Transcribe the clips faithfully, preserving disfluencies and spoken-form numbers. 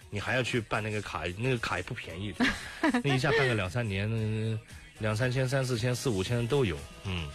你还要去办那个卡，那个卡也不便宜，那一下办个两三年，两三千、三四千、四五千都有，嗯。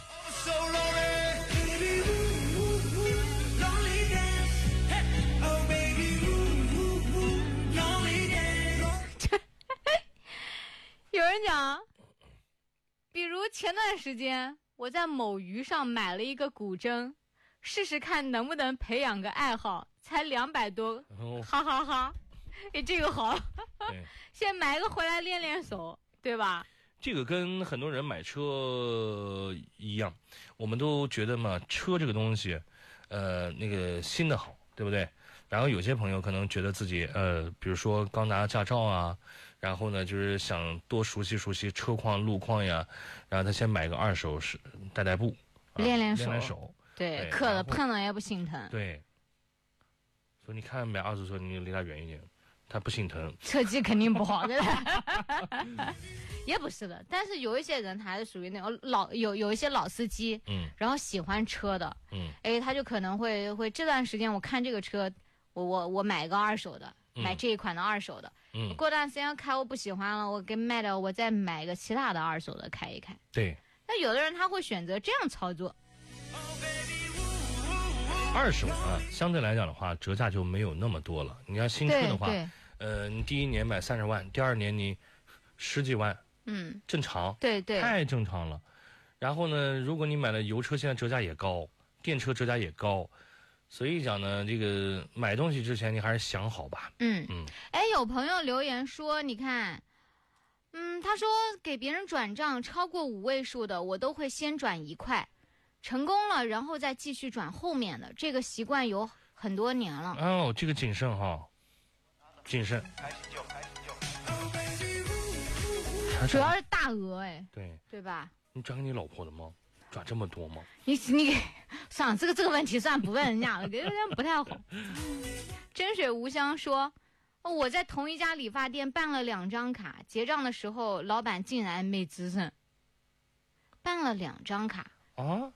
有人讲，比如前段时间我在某鱼上买了一个古筝，试试看能不能培养个爱好，才两百多，哦、哈哈哈！哎，这个好，先买个回来练练手，对吧？ 这个跟很多人买车一样，我们都觉得嘛，车这个东西，呃，那个新的好，对不对？然后有些朋友可能觉得自己呃，比如说刚拿驾照啊，然后呢就是想多熟悉熟悉车况路况呀，然后他先买个二手是代代步， 啊、练练手， 练练手， 对，磕了碰了也不心疼。 对，所以你看买二手车，你就离他远一点，他不心疼。 车技肯定不好，对吧？也不是的，但是有一些人他是属于那种老有有一些老司机，嗯，然后喜欢车的，嗯，哎，他就可能会会这段时间我看这个车。我我我买个二手的，嗯、买这一款的二手的，嗯，过段时间开我不喜欢了，我给卖掉，我再买个其他的二手的开一开。 对， 那有的人他会选择这样操作。 二手啊，相对来讲的话，折价就没有那么多了。你要新车的话，呃，你第一年买三十万，第二年你十几万，嗯，正常， 对对， 太正常了。然后呢，如果你买了油车，现在折价也高，电车折价也高。所以讲呢，这个买东西之前你还是想好吧。 嗯嗯。哎，有朋友留言说，你看，嗯，他说给别人转账超过五位数的，我都会先转一块，成功了然后再继续转后面的，这个习惯有很多年了。 哦，这个谨慎哈，谨慎。 主要是大额哎， 对对吧？ 你转给你老婆的吗？转这么多吗？ 你你给算了，这个这个问题算不问人家了，有点不太好。真水无香说，我在同一家理发店办了两张卡，结账的时候老板竟然没吱声。办了两张卡啊？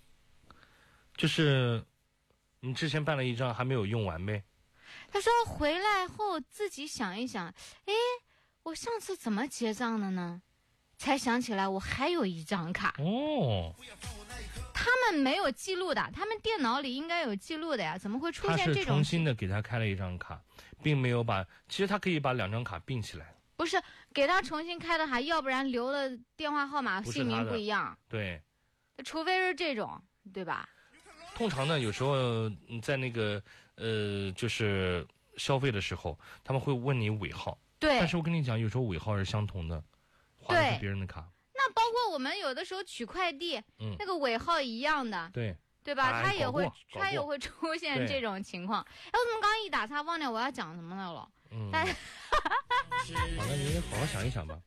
就是你之前办了一张还没有用完呗？ 他说回来后自己想一想，哎，我上次怎么结账的呢？才想起来我还有一张卡哦，他们没有记录的，他们电脑里应该有记录的呀，怎么会出现这种？ 他是重新的给他开了一张卡，并没有把，其实他可以把两张卡并起来。 不是给他重新开的卡，要不然留了电话号码姓名不一样。 对， 除非是这种，对吧？ 通常呢，有时候在那个呃，就是消费的时候，他们会问你尾号。 对， 但是我跟你讲，有时候尾号是相同的。划的是别人的卡， 那包括我们有的时候取快递，嗯，那个尾号一样的， 对对吧？它也会它也会出现这种情况。哎，我怎么刚刚一打岔忘掉我要讲什么来了？嗯，但是， 好，那你好好想一想吧。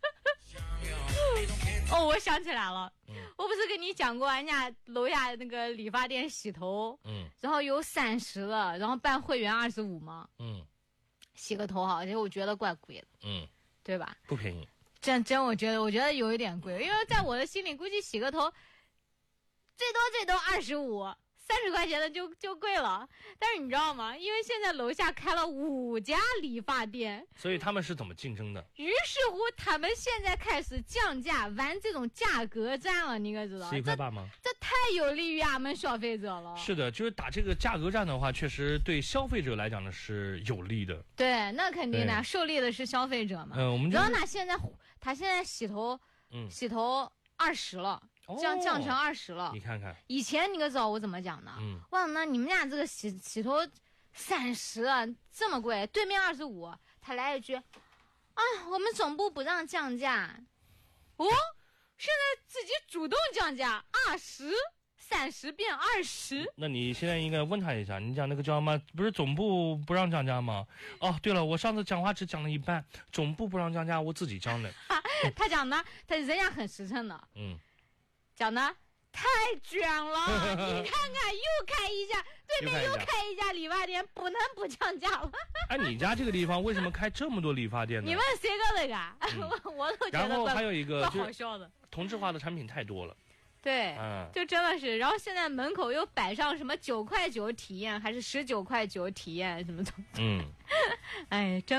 哦，我想起来了，嗯、我不是跟你讲过，人家楼下那个理发店洗头，嗯，然后有三十的，然后办会员二十五吗？嗯，洗个头好，而且我觉得怪贵的，嗯，对吧？ 不便宜。 真真，我觉得我觉得有一点贵，因为在我的心里，估计洗个头最多最多二十五，三十块钱的就就贵了。但是你知道吗？因为现在楼下开了五家理发店， 所以他们是怎么竞争的？ 于是乎，他们现在开始降价，玩这种价格战了，你可知道？ 十一块八吗？ 这太有利于俺们消费者了。 是的，就是打这个价格战的话，确实对消费者来讲呢是有利的。 对，那肯定的，受利的是消费者嘛。 嗯、呃，我们、就是、 然后他现在他现在洗头，嗯，洗头二十了。降降成二十了， 你看看， 以前你可知道我怎么讲的？嗯，哇，那你们家这个洗洗头三十啊，这么贵，对面二十五，他来一句，啊，我们总部不让降价，哦，现在自己主动降价，二十三十变二十。 那你现在应该问他一下，你讲那个叫吗？不是总部不让降价吗？哦，对了，我上次讲话只讲了一半，总部不让降价，我自己降的。 他讲的，他人家很实诚的，嗯。讲的太卷了，你看看又开一家，对面又开一家理发店，不能不降价了。 哎，你家这个地方为什么开这么多理发店呢？ 你问谁个那个？嗯、我都觉得。 然后还有一个好笑的， 同质化的产品太多了。 对，嗯，就真的是。然后现在门口又摆上什么九块九体验，还是十九块九体验什么的。嗯，哎，真。